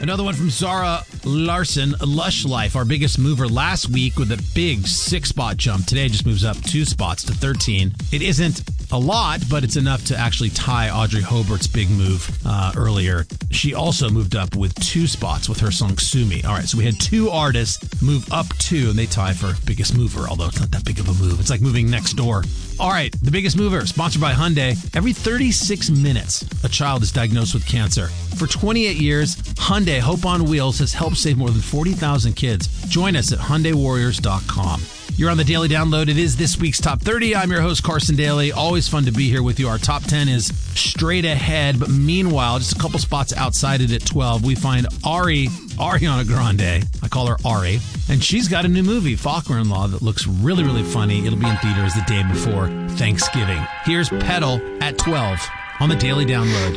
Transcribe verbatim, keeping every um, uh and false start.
Another one from Zara Larson, Lush Life, our biggest mover last week with a big six-spot jump. Today just moves up two spots to thirteen. It isn't a lot, but it's enough to actually tie Audrey Hobart's big move uh, earlier. She also moved up with two spots with her song Sue Me. All right, so we had two artists move up two, and they tie for biggest mover, although it's not that big of a move. It's like moving next door. All right, the biggest mover, sponsored by Hyundai. Every thirty-six minutes, a child is diagnosed with cancer. For twenty-eight years, Hyundai Hope on Wheels has helped save more than forty thousand kids. Join us at Hyundai Warriors dot com. You're on the Daily Download. It is this week's Top thirty. I'm your host, Carson Daly. Always fun to be here with you. Our Top ten is straight ahead, but meanwhile, just a couple spots outside it at twelve, we find Ari, Ariana Grande. I call her Ari. And she's got a new movie, Faulkner-in-Law, that looks really, really funny. It'll be in theaters the day before Thanksgiving. Here's Pedal at twelve on the Daily Download.